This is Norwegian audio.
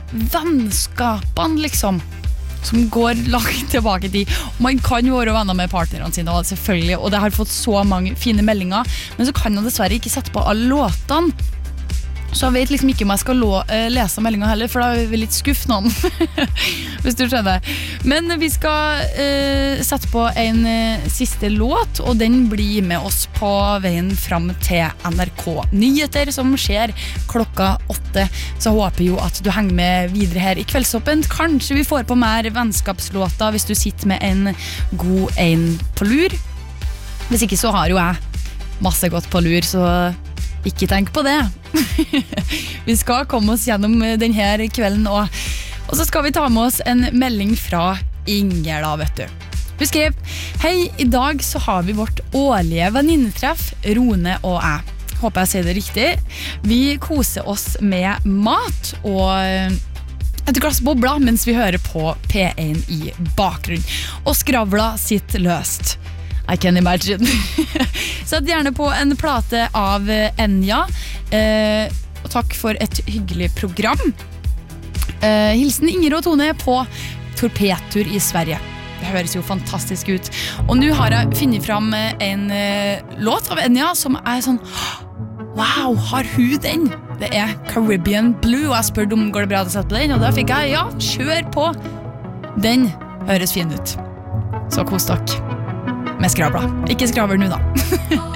vennskapene liksom som går langt tilbake til. Man kan jo være venner med partnerne sine selvfølgelig, og det har fått så mange fine meldinger, men så kan jeg dessverre ikke sette på alle låtene. Så jeg vet liksom ikke om jeg skal lese meldingen heller, for da er vi litt skuffende hvis du skjønner. Men vi skal sette på en siste låt, og den blir med oss på veien fram til NRK Nyheter, som skjer klokka 8. Så jeg håper jo at du henger med videre her i Kveldsåpent. Kanskje vi får på mer vennskapslåter hvis du sitter med en god en på lur. Hvis ikke så har jo jeg masse godt på lur, så ikke tenk på det. Vi skal komme oss gjennom denne kvelden, og så skal vi ta med oss en melding fra Inger da, vet du. Hun skrev: Hei, i dag så har vi vårt årlige venninnetreff, Rone og jeg. Håper jeg sier det riktig. Vi koser oss med mat og et glass bobler mens vi hører på P1 i bakgrunn. Og skravla sitt løst. I can imagine. Sett gjerne på en plate av Enya. Og takk for et hyggelig program. Hilsen Inger og Tone på torpedtur i Sverige. Det høres jo fantastisk ut. Og nå har jeg funnet fram en låt av Enya som er sånn: wow, har hun den? Det er Caribbean Blue, og jeg spør om går det bra å sette på den, og da fikk jeg, ja, kjør på. Den høres fin ut. Så kos dere med skravla. Ikke skravl nå da.